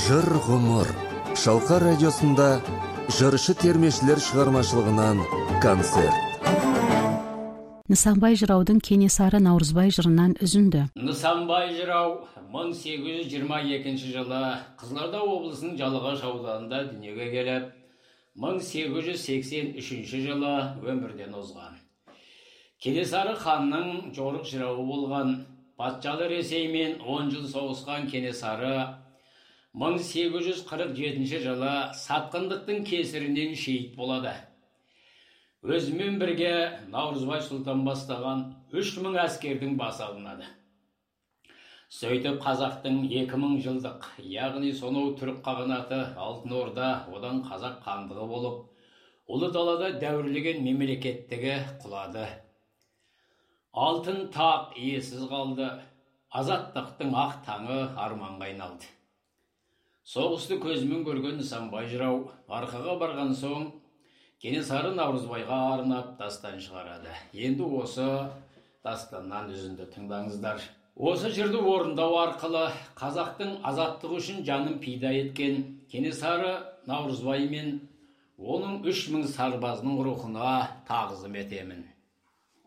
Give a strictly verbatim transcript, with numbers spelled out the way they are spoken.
Жыр ғұмыр. Шалқар радиосында жыршы термешілер шығармашылығынан концерт. Нысанбай жыраудың Кенесары Наурызбай жырынан үзінді. Нысанбай жырау мың сегіз жүз жиырма екінші жылы Қызылорда облысының Жалағаш ауданында дүниеге келіп, мың сегіз жүз сексен үшінші жылы өмірден озған. Кенесары ханның жорық жырауы болған. Патшалы Ресеймен он жыл соғысқан Кенесары мың сегіз жүз қырық жетінші жылы сатқындықтың кесірінен шейіт болады. Өзімен бірге Наурызбай сұлтан бастаған үш мың әскердің басы алынады. Сөйтіп қазақтың екі мың жылдық, яғни сонау түрік қағанаты Алтын Орда, одан қазақ хандығы болып, ұлы далада дәуірлеген мемлекеттігі құлады. Алтын тақ иесіз қалды, азаттықтың ақ таңы арманға айналды. Соғысты көзімен көрген Нысанбай жырау арқаға барған соң Кенесары Наурызбайға арнап дастан шығарады. Енді осы дастаннан үзінді тыңдаңыздар. Осы жырды орындау арқылы қазақтың азаттығы үшін жанын пида еткен Кенесары Наурызбай мен оның үш мың сарбазының рухына тағзым етемін.